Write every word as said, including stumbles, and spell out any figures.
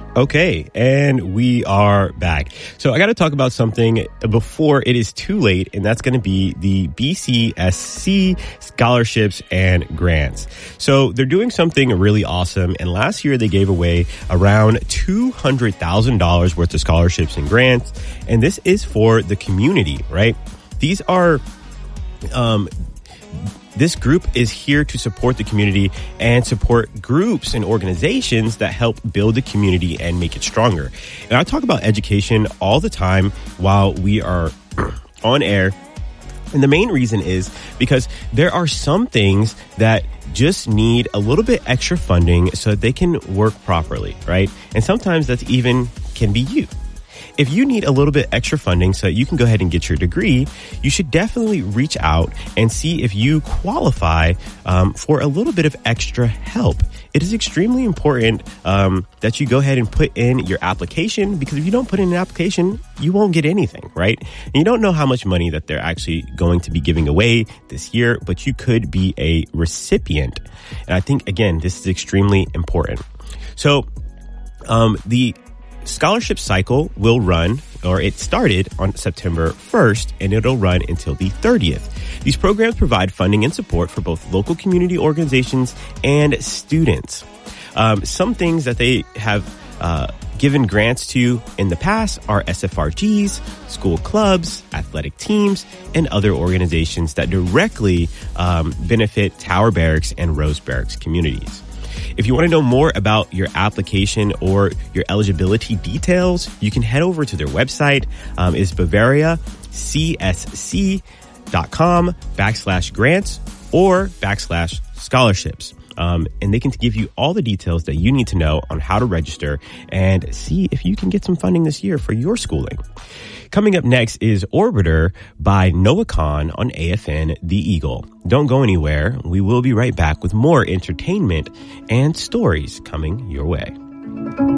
Okay, and we are back. So I got to talk about something before it is too late, and that's going to be the B C S C scholarships and grants. So they're doing something really awesome, and last year they gave away around two hundred thousand dollars worth of scholarships and grants, and this is for the community, right? These are... um. This group is here to support the community and support groups and organizations that help build the community and make it stronger. And I talk about education all the time while we are on air. And the main reason is because there are some things that just need a little bit extra funding so that they can work properly, right? And sometimes that's even can be you. If you need a little bit extra funding so that you can go ahead and get your degree, you should definitely reach out and see if you qualify um, for a little bit of extra help. It is extremely important um, that you go ahead and put in your application, because if you don't put in an application, you won't get anything, right? And you don't know how much money that they're actually going to be giving away this year, but you could be a recipient. And I think, again, this is extremely important. So um, the scholarship cycle will run, or it started on September first, and it'll run until the thirtieth. These programs provide funding and support for both local community organizations and students. Um, some things that they have uh, given grants to in the past are S F R Gs, school clubs, athletic teams, and other organizations that directly um, benefit Tower Barracks and Rose Barracks communities. If you want to know more about your application or your eligibility details, you can head over to their website. Um, it's Bavaria C S C dot com backslash grants or backslash scholarships. Um, and they can give you all the details that you need to know on how to register and see if you can get some funding this year for your schooling. Coming up next is Orbiter by Noah Khan on A F N The Eagle. Don't go anywhere. We will be right back with more entertainment and stories coming your way.